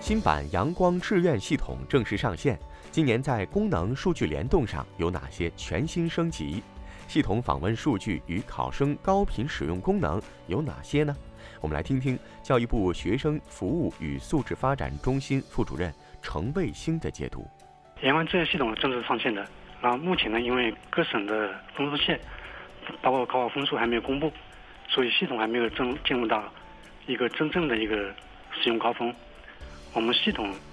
新版阳光志愿系统正式上线，今年在功能数据联动上有哪些全新升级？系统访问数据与考生高频使用功能有哪些呢？我们来听听教育部学生服务与素质发展中心副主任程卫星的解读。 阳光志愿系统正式上线的，然后目前呢，因为各省的分数线，包括高考分数还没有公布，所以系统还没有进入到一个真正的一个使用高峰。我们系统